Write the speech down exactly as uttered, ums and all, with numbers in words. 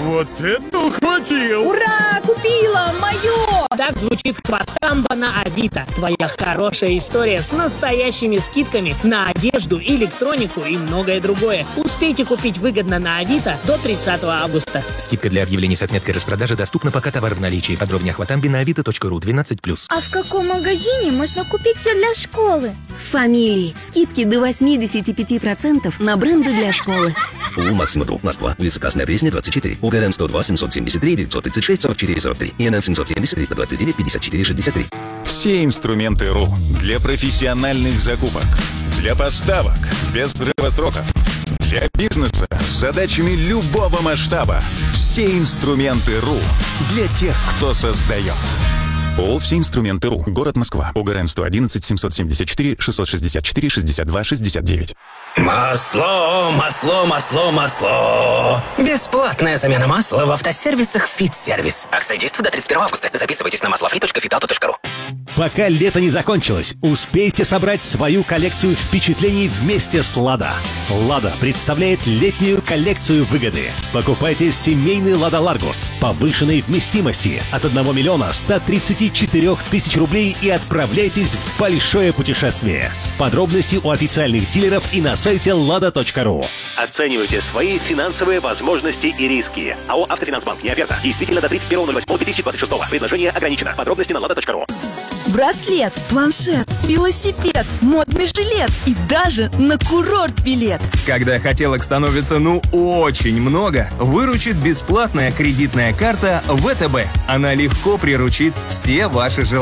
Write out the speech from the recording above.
Вот это ухватил! Ура! Купила! Мое! Так звучит Хватамба на Авито. Твоя хорошая история с настоящими скидками на одежду, электронику и многое другое. Успейте купить выгодно на Авито до тридцатого августа. Скидка для объявлений с отметкой распродажи доступна, пока товар в наличии. Подробнее о Хватамбе на авито точка ру, двенадцать плюс. А в каком магазине можно купить все для школы? В Фамилии. Скидки до восемьдесят пять процентов на бренды для школы. У Максима.ру, Москва, улица Красная Пресня, двадцать четыре. УГРН сто два семьсот семьдесят три девятьсот тридцать шесть сорок четыре сорок три. ИНН семьсот семьдесят триста двадцать девять пятьдесят четыре шестьдесят три. Все инструменты РУ для профессиональных закупок, для поставок без срыва сроков, для бизнеса с задачами любого масштаба. Все инструменты РУ для тех, кто создает. ООО «Все инструменты РУ». Город Москва. УГРН сто одиннадцать семьсот семьдесят четыре шестьсот шестьдесят четыре шестьдесят два шестьдесят девять. Масло, масло, масло, масло. Бесплатная замена масла в автосервисах «Фитсервис». Акция действует до тридцать первого августа. Записывайтесь на маслофри точка фитауто точка ру. Пока лето не закончилось, успейте собрать свою коллекцию впечатлений вместе с «Лада». «Лада» представляет летнюю коллекцию выгоды. Покупайте семейный «Лада Ларгус» повышенной вместимости от одного миллиона ста тридцати четырёх тысяч рублей и отправляйтесь в большое путешествие. Подробности у официальных дилеров и на сайте лада точка ру. Оценивайте свои финансовые возможности и риски. АО «Автофинансбанк». Не оферта. Действительно до тридцать первого ноль восьмого две тысячи двадцать шестого. Предложение ограничено. Подробности на лада точка ру. Браслет, планшет, велосипед, модный жилет и даже на курорт билет. Когда хотелок становится ну очень много, выручит бесплатная кредитная карта вэ тэ бэ. Она легко приручит все ваши желания.